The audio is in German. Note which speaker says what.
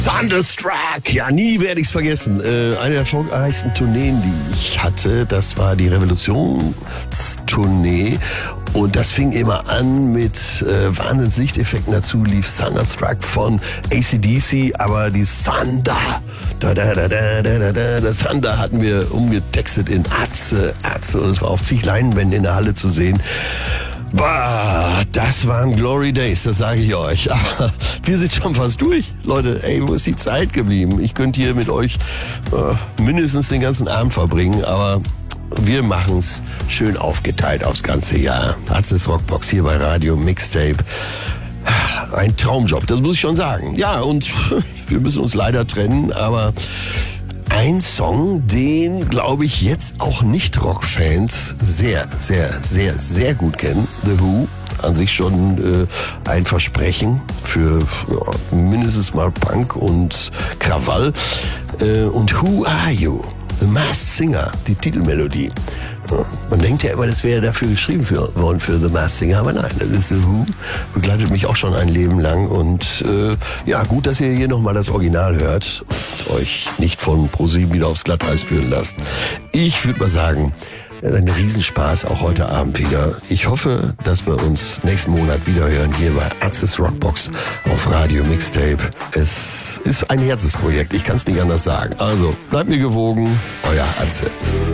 Speaker 1: Thunderstruck, ja, nie werde ich's vergessen. Eine der erfolgreichsten Tourneen, die ich hatte, das war die Revolutionstournee. Und das fing immer an mit Wahnsinns-Lichteffekten. Dazu lief Thunderstruck von AC/DC, aber die Thunder, das Thunder hatten wir umgetextet in Atze. Und es war auf zig Leinwänden in der Halle zu sehen. Bah, das waren Glory Days, das sage ich euch. Aber wir sind schon fast durch. Leute, ey, wo ist die Zeit geblieben? Ich könnte hier mit euch mindestens den ganzen Abend verbringen, aber wir machen es schön aufgeteilt aufs ganze Jahr. Atzes Rockbox hier bei Radio Mixtape. Ein Traumjob, das muss ich schon sagen. Ja, und wir müssen uns leider trennen, aber ein Song, den, glaube ich, jetzt auch Nicht-Rock-Fans sehr, sehr, sehr, sehr gut kennen. The Who, an sich schon ein Versprechen für mindestens mal Punk und Krawall. Und Who Are You? The Masked Singer, die Titelmelodie. Man denkt ja immer, das wäre dafür geschrieben worden für The Masked Singer, aber nein, das ist The Who, begleitet mich auch schon ein Leben lang und ja, gut, dass ihr hier nochmal das Original hört und euch nicht von ProSieben wieder aufs Glatteis führen lasst. Ich würde mal sagen, ein Riesenspaß auch heute Abend wieder. Ich hoffe, dass wir uns nächsten Monat wieder hören hier bei Atzes Rockbox auf Radio Mixtape. Es ist ein Herzensprojekt, ich kann es nicht anders sagen. Also, bleibt mir gewogen, euer Atze.